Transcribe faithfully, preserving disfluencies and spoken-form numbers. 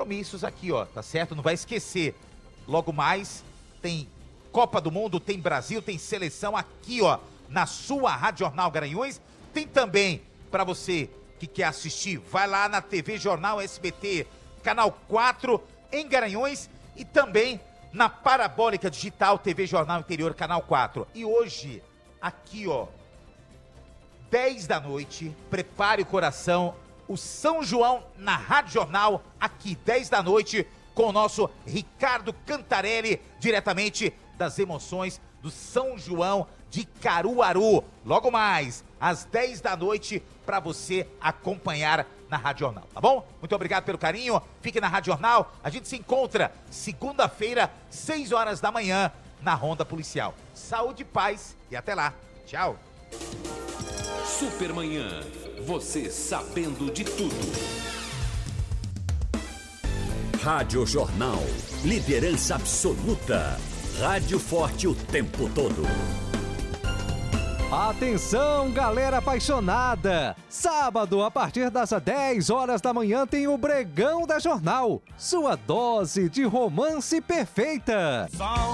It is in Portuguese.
compromissos aqui, ó, tá certo? Não vai esquecer. Logo mais tem Copa do Mundo, tem Brasil, tem seleção aqui, ó, na sua Rádio Jornal Garanhuns. Tem também, para você que quer assistir, vai lá na T V Jornal S B T, canal quatro, em Garanhuns, e também na Parabólica Digital T V Jornal Interior, canal quatro. E hoje, aqui, ó, dez da noite, prepare o coração, o São João na Rádio Jornal, aqui, dez da noite, com o nosso Ricardo Cantarelli, diretamente das emoções do São João de Caruaru. Logo mais, às dez da noite, para você acompanhar na Rádio Jornal, tá bom? Muito obrigado pelo carinho, fique na Rádio Jornal, a gente se encontra segunda-feira, seis horas da manhã, na Ronda Policial. Saúde e paz e até lá. Tchau. Supermanhã, você sabendo de tudo. Rádio Jornal, liderança absoluta. Rádio forte o tempo todo. Atenção, galera apaixonada! Sábado, a partir das dez horas da manhã, tem o Bregão da Jornal. Sua dose de romance perfeita.